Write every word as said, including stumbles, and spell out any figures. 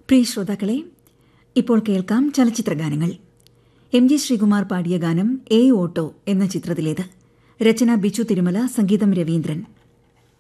പ്രിയ ശ്രോതാക്കളെ, ഇപ്പോൾ കേൾക്കാം ചലച്ചിത്രഗാനങ്ങൾ. എം ജി ശ്രീകുമാർ പാടിയ ഗാനം എ ഓട്ടോ എന്ന ചിത്രത്തിലേത്. രചന ബിച്ചു തിരുമല, സംഗീതം രവീന്ദ്രൻ.